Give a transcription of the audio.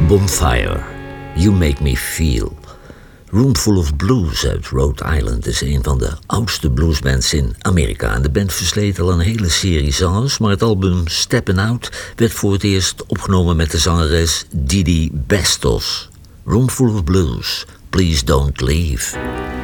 Bonfire, You Make Me Feel. Roomful of Blues uit Rhode Island is een van de oudste bluesbands in Amerika. En de band versleet al een hele serie zangers, maar het album Steppin' Out werd voor het eerst opgenomen met de zangeres Didi Bastos. Roomful of Blues, Please Don't Leave.